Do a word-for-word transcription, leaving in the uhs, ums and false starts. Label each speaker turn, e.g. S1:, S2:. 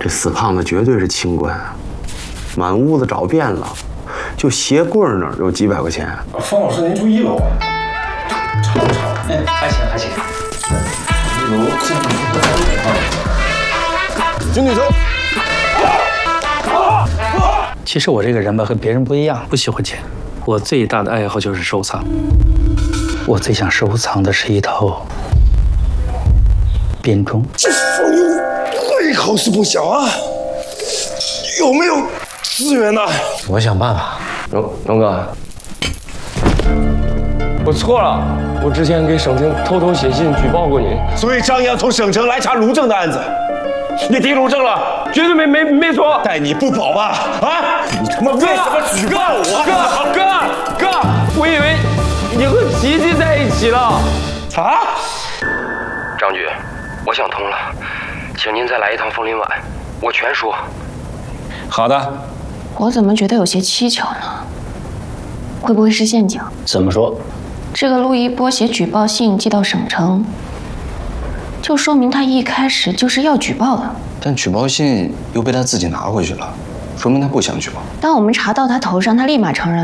S1: 这死胖子绝对是清官啊，满屋子找遍了，就鞋柜那儿有几百块钱。
S2: 方老师，您住一楼啊？吵不吵？
S3: 哎，还行还行。
S2: 一楼进去不太好。进去走。
S3: 其实我这个人吧，和别人不一样，不喜欢钱。我最大的爱好就是收藏。我最想收藏的是一套编钟。
S2: 这风油爱好是不小啊，有没有资源呢？
S4: 我想办法。
S5: 龙龙哥，我错了，我之前给省厅偷偷写信举报过您，
S2: 所以张扬从省城来查卢正的案子，你提卢正了？
S5: 绝对没没没错。
S2: 待你不保吧？啊！你他妈为什么举报我？
S5: 哥哥哥，我以为你和琪琪在一起了。
S2: 啊！
S6: 张局，我想通了，请您再来一趟枫林晚，我全说。
S2: 好的。
S7: 我怎么觉得有些蹊跷呢？会不会是陷阱？
S3: 怎么说？
S7: 这个陆一波写举报信寄到省城，就说明他一开始就是要举报的。
S4: 但举报信又被他自己拿回去了，说明他不想举报。
S7: 当我们查到他头上，他立马承认。